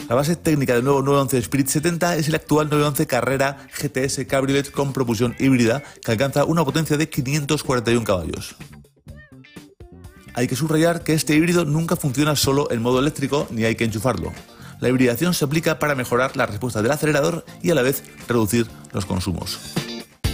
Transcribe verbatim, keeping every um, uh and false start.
La base técnica del nuevo nueve once Spirit setenta es el actual nueve once Carrera G T S Cabriolet con propulsión híbrida que alcanza una potencia de quinientos cuarenta y uno caballos. Hay que subrayar que este híbrido nunca funciona solo en modo eléctrico ni hay que enchufarlo. La hibridación se aplica para mejorar la respuesta del acelerador y a la vez reducir los consumos.